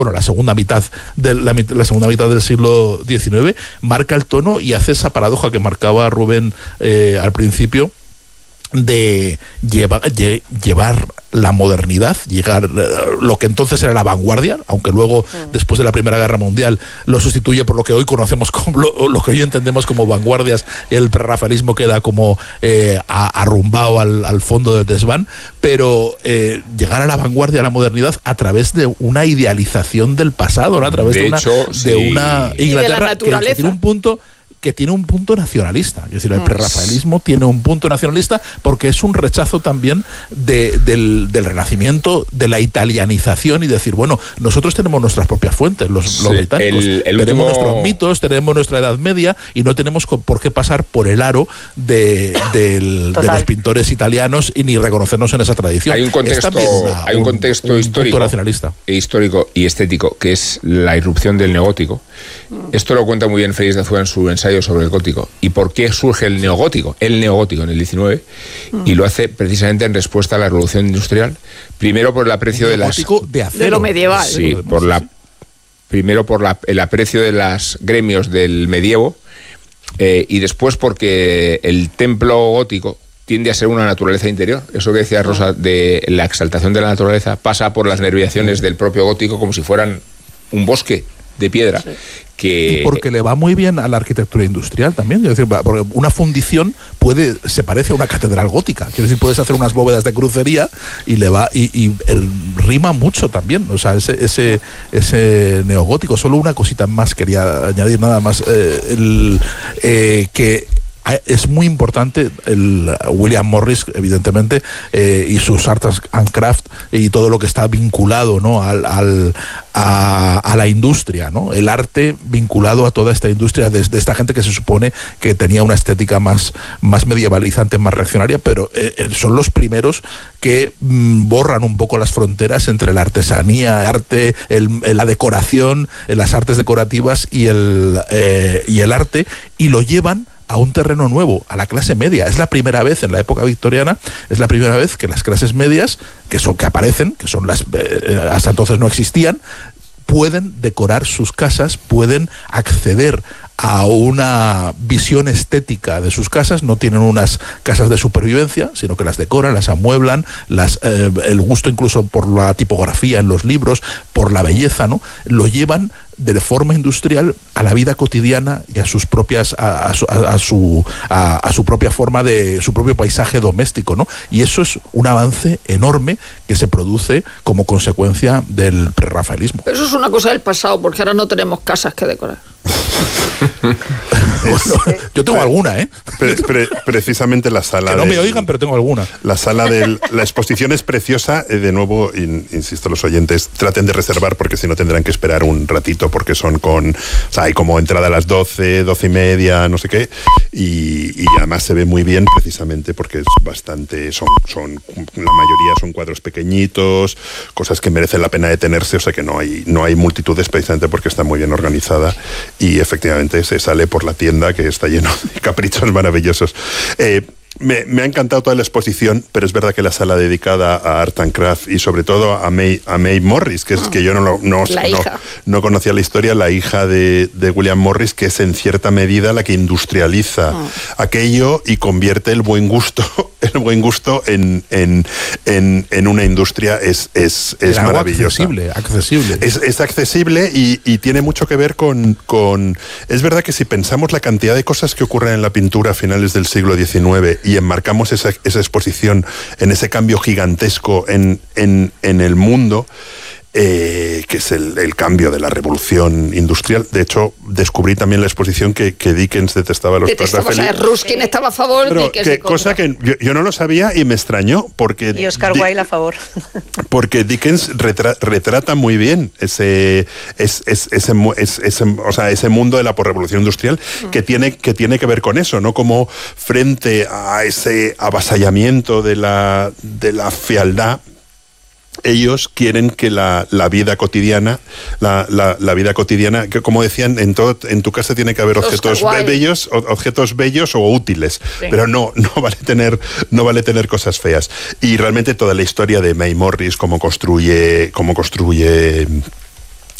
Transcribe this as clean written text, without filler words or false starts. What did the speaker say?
bueno, la segunda mitad del siglo XIX, marca el tono y hace esa paradoja que marcaba Rubén al principio, de llevar la modernidad, llegar lo que entonces era la vanguardia, aunque luego después de la Primera Guerra Mundial lo sustituye por lo que hoy conocemos como lo que hoy entendemos como vanguardias. El prerrafaelismo queda como arrumbado al fondo del desván, pero llegar a la vanguardia, a la modernidad, a través de una idealización del pasado, ¿no? A través de una Inglaterra que tiene un punto nacionalista. Es decir, el prerrafaelismo tiene un punto nacionalista porque es un rechazo también del Renacimiento, de la italianización, y decir, bueno, nosotros tenemos nuestras propias fuentes, los británicos, tenemos nuestros mitos, tenemos nuestra Edad Media, y no tenemos por qué pasar por el aro de los pintores italianos y ni reconocernos en esa tradición. Hay un contexto histórico y estético, que es la irrupción del neogótico. Esto lo cuenta muy bien Félix de Azúa en su ensayo sobre el gótico. ¿Y por qué surge el neogótico en el 19? Y lo hace precisamente en respuesta a la revolución industrial. Primero por el aprecio de lo medieval. Sí, primero por el aprecio de los gremios del medievo, y después porque el templo gótico tiende a ser una naturaleza interior. Eso que decía Rosa de la exaltación de la naturaleza pasa por las nerviaciones del propio gótico, como si fueran un bosque de piedra. Y porque le va muy bien a la arquitectura industrial también. Es decir, porque una fundición se parece a una catedral gótica. Quiero decir, puedes hacer unas bóvedas de crucería y rima mucho también. O sea, ese neogótico. Solo una cosita más quería añadir, nada más, que es muy importante el William Morris, evidentemente, y sus Arts and Crafts y todo lo que está vinculado, ¿no?, a la industria, ¿no? El arte vinculado a toda esta industria de esta gente que se supone que tenía una estética más medievalizante, más reaccionaria, pero son los primeros que borran un poco las fronteras entre la artesanía, la decoración, las artes decorativas y el arte, y lo llevan a un terreno nuevo, a la clase media. Es la primera vez en la época victoriana, es la primera vez que las clases medias, que aparecen, que son hasta entonces no existían, pueden decorar sus casas, pueden acceder a una visión estética de sus casas. No tienen unas casas de supervivencia, sino que las decoran, las amueblan, el gusto incluso por la tipografía en los libros, por la belleza, ¿no?, lo llevan de forma industrial a la vida cotidiana y a sus propias a su propia forma de su propio paisaje doméstico, ¿no? Y eso es un avance enorme que se produce como consecuencia del prerrafaelismo. Pero eso es una cosa del pasado, porque ahora no tenemos casas que decorar. Yo tengo alguna, precisamente la sala. Que no me oigan, pero tengo alguna. La sala de la exposición es preciosa. De nuevo, insisto, los oyentes traten de reservar, porque si no tendrán que esperar un ratito, porque hay como entrada a las 12 y media, no sé qué, y además se ve muy bien, precisamente porque es bastante, la mayoría son cuadros pequeñitos, cosas que merecen la pena detenerse, o sea que no hay multitudes, precisamente porque está muy bien organizada, y efectivamente se sale por la tienda, que está lleno de caprichos maravillosos. Me ha encantado toda la exposición, pero es verdad que la sala dedicada a Art and Craft, y sobre todo a May Morris, que es que yo no conocía la historia, la hija de William Morris, que es en cierta medida la que industrializa aquello y convierte el buen gusto en una industria. Es maravillosa. Accesible. Es accesible y tiene mucho que ver con... Es verdad que si pensamos la cantidad de cosas que ocurren en la pintura a finales del siglo XIX y enmarcamos esa exposición en ese cambio gigantesco en el mundo, que es el cambio de la revolución industrial. De hecho, descubrí también la exposición que Dickens detestaba los prerrafaelistas. Ruskin estaba a favor, pero Dickens cosa que yo no lo sabía y me extrañó, porque y Oscar Wilde a favor. Porque Dickens retrata muy bien ese mundo de la posrevolución industrial, que tiene que ver con eso, ¿no? Como frente a ese avasallamiento de la fealdad, ellos quieren que la vida cotidiana, la vida cotidiana, que como decían, en tu casa tiene que haber objetos bellos o útiles, sí. Pero no vale tener cosas feas. Y realmente toda la historia de May Morris, cómo construye